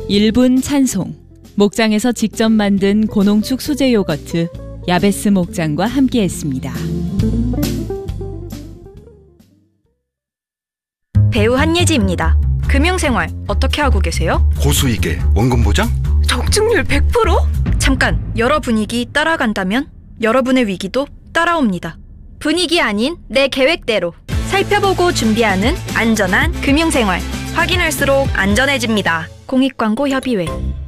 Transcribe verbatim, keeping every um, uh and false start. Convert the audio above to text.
일 분 찬송. 목장에서 직접 만든 고농축 수제 요거트 야베스 목장과 함께했습니다. 배우 한예지입니다. 금융생활 어떻게 하고 계세요? 고수익에 원금 보장? 적중률 백 퍼센트? 잠깐, 여러 분위기 따라간다면 여러분의 위기도 따라옵니다. 분위기 아닌 내 계획대로 살펴보고 준비하는 안전한 금융생활. 확인할수록 안전해집니다. 공익광고협의회.